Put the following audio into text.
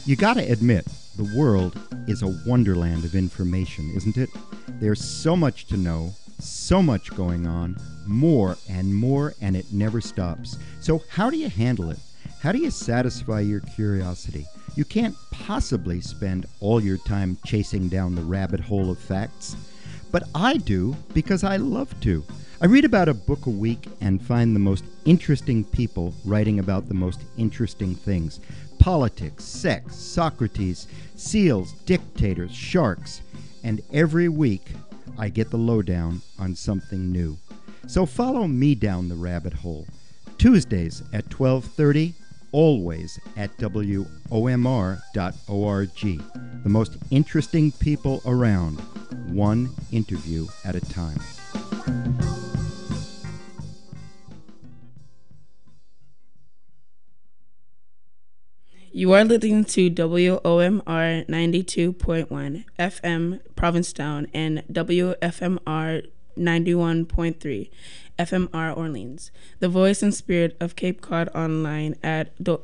You gotta admit, the world is a wonderland of information, isn't it? There's so much to know, so much going on, more, and it never stops. So how do you handle it? How do you satisfy your curiosity? You can't possibly spend all your time chasing down the rabbit hole of facts. But I do because I love to. I read about a book a week and find the most interesting people writing about the most interesting things. Politics, sex, Socrates, seals, dictators, sharks. And every week I get the lowdown on something new. So follow me down the rabbit hole. Tuesdays at 12:30, always at WOMR.org. The most interesting people around, one interview at a time. You are listening to WOMR 92.1 FM Provincetown and WFMR 91.3 FMR Orleans. The voice and spirit of Cape Cod online at